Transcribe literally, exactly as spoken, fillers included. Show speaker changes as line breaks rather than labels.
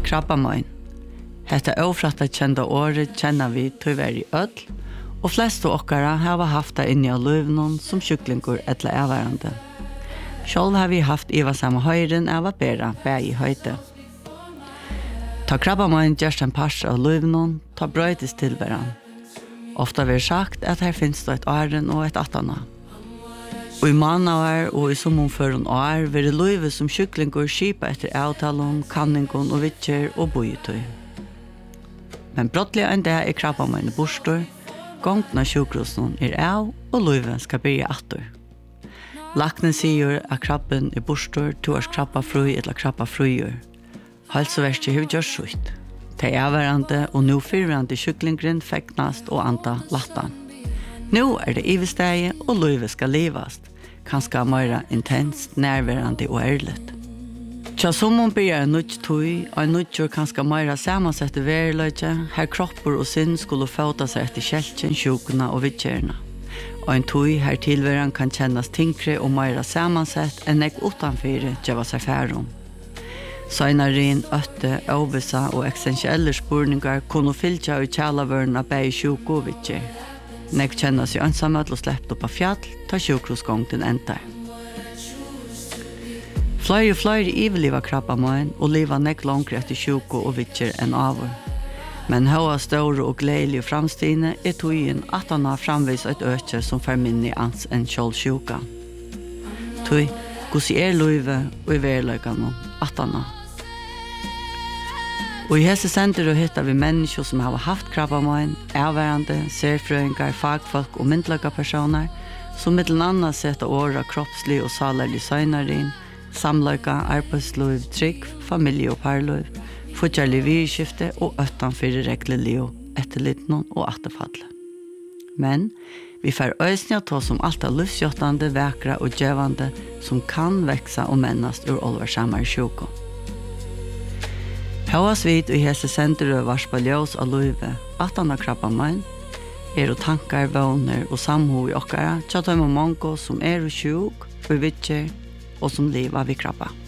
Krabbamein. Hetta ofratta kjenda året kjenner vi tyvärr i öll, og flest av okkara har haft det inni av løvnån som sjuklingur etla avværande. Sjálv har vi haft iva samme høyren av å bæra bæg i høyde. Ta krabbamein gjørst en pars av løvnån, ta brøytis tilbæran. Ofta vil sagt at her finnes det et åren og et attana. Og i manavar og i sommonføren år vil det løyve som sjuklingur skipa etter avtalen, kanningon og vittjer og bojutøy. Men brottlig enn det er krabbamein borstor, gongtna sjukrosen er av og løyve skal byrja attor. Laknen sier at krabben er borstor, to års krabba frøy eller krabba frøyer. Halsverste har gjort slutt. Det er avværende og nå fyrværende sjuklingren feknast og anta lattan. Nå er det ivestegje og løyve skal livast, kanskje mer intenst, nærværende og ærligt. Tja sommon blir en nødt tøy, og en nødtjør kanskje mer samansette verløyge, her kropper og sinn skulle fåta seg etter kjeltjen, sjukene og vittjerna. Og en tøy her tilværen kan kjennes tinkre og mer samansett enn jeg utanfyre gjeva seg færum. Søgnarin, øtte, ovisa og eksensielle spurningar kunne fylltja ut kjalavørna bei sjuk og vittjer. Nek kjenner seg ønsamhet og sleppt opp av fjall, ta sjukrosgångten endar. Flere og flere iveliva krabbamein og liva nek langre etter sjuko og vittjer enn avur. Men høa store og gledelige framstigene er tøyen at han har framvis et økje som fer minni ans enn kjold sjuka. Tøy, gos er løyve og i verløykene at han har. Og i hese sender og hittar vi mennesker som har haft krabbamein, avværende, serfrøyngar, fagfolk og myndlaga personer, som mittelen anna setter åra kroppslig og salerlig søgnarin, samløyga, arbeidsliv, trygg, familie og parliv, fortjellig virkskifte og øttanfyrir reglelig og etterlitnon og atterfadle. Men vi får øysnja ta som alt er lufsjottande, vekra og djevande som kan veksa og mennast ur olvarsamar sjuko. Høas vid og hese sender og varspa ljós av løyve, at han har krabbamein, er og tankar, våner og samho i okkara, tja tøyma mongo som er og sjuk, og vittjer, og som liva vi krabba.